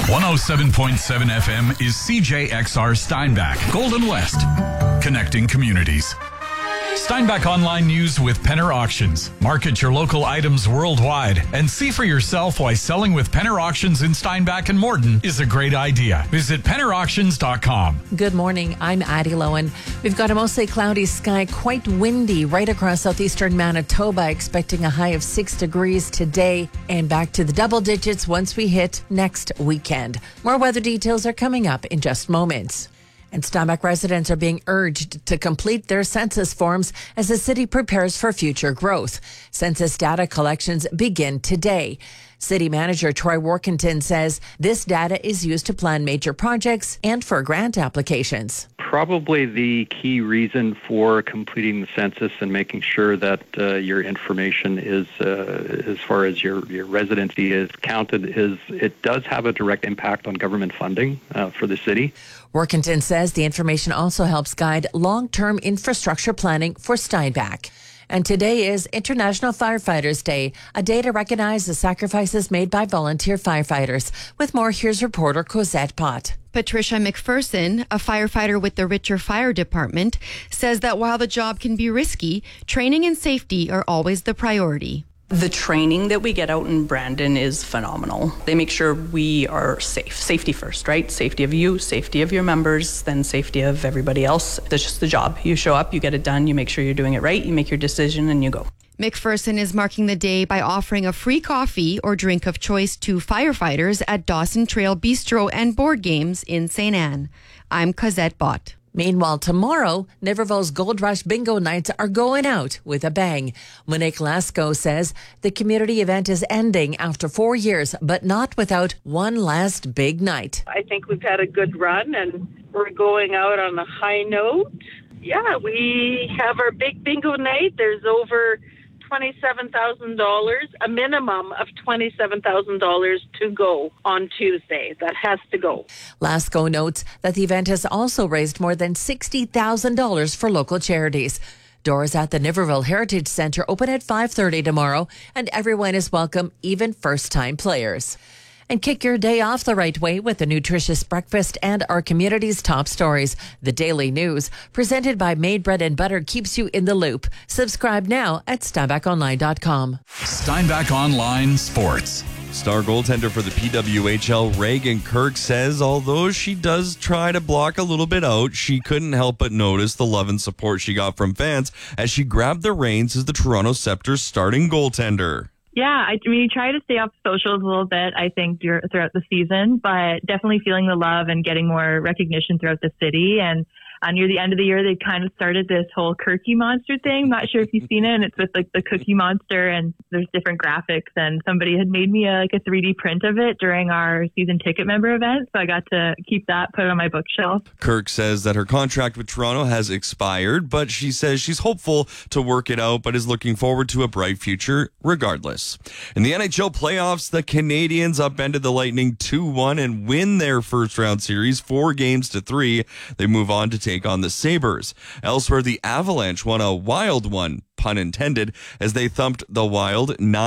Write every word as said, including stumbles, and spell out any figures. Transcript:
one oh seven point seven F M is C J X R Steinbach, Golden West, connecting communities. Steinbach Online News with Penner Auctions. Market your local items worldwide and see for yourself why selling with Penner Auctions in Steinbach and Morden is a great idea. Visit penner auctions dot com. Good morning. I'm Addie Lowen. We've got a mostly cloudy sky, quite windy right across southeastern Manitoba, expecting a high of six degrees today and back to the double digits once we hit next weekend. More weather details are coming up in just moments. And Steinbach residents are being urged to complete their census forms as the city prepares for future growth. Census data collections begin today. City Manager Troy Workington says this data is used to plan major projects and for grant applications. Probably the key reason for completing the census and making sure that uh, your information is, uh, as far as your, your residency is counted, is it does have a direct impact on government funding uh, for the city. Workington says the information also helps guide long-term infrastructure planning for Steinbach. And today is International Firefighters Day, a day to recognize the sacrifices made by volunteer firefighters. With more, here's reporter Cosette Pott. Patricia McPherson, a firefighter with the Richer Fire Department, says that while the job can be risky, training and safety are always the priority. The training that we get out in Brandon is phenomenal. They make sure we are safe. Safety first, right? Safety of you, safety of your members, then safety of everybody else. That's just the job. You show up, you get it done, you make sure you're doing it right, you make your decision, and you go. McPherson is marking the day by offering a free coffee or drink of choice to firefighters at Dawson Trail Bistro and Board Games in Saint Anne. I'm Cosette Bott. Meanwhile, tomorrow, Niverville's Gold Rush Bingo Nights are going out with a bang. Monique Lasco says the community event is ending after four years, but not without one last big night. I think we've had a good run and we're going out on a high note. Yeah, we have our big bingo night. There's over twenty-seven thousand dollars, a minimum of twenty-seven thousand dollars to go on Tuesday. That has to go. Lasco notes that the event has also raised more than sixty thousand dollars for local charities. Doors at the Niverville Heritage Centre open at five thirty tomorrow, and everyone is welcome, even first-time players. And kick your day off the right way with a nutritious breakfast and our community's top stories. The Daily News, presented by Made Bread and Butter, keeps you in the loop. Subscribe now at steinbach online dot com. Steinbach Online Sports. Star goaltender for the P W H L, Reagan Kirk, says although she does try to block a little bit out, she couldn't help but notice the love and support she got from fans as she grabbed the reins as the Toronto Scepter's starting goaltender. Yeah, I mean, you try to stay off socials a little bit, I think, throughout the season, but definitely feeling the love and getting more recognition throughout the city. And uh, near the end of the year, they kind of started this whole Cookie Monster thing. Not sure if you've seen it. And it's with like the Cookie Monster, and there's different graphics. And somebody had made me a, like a three D print of it during our season ticket member event. So I got to keep that, put it on my bookshelf. Kirk says that her contract with Toronto has expired, but she says she's hopeful to work it out, but is looking forward to a bright future regardless. In the N H L playoffs, the Canadiens upended the Lightning two one and win their first round series four games to three. They move on to take on the Sabres. Elsewhere, the Avalanche won a wild one, pun intended, as they thumped the Wild nine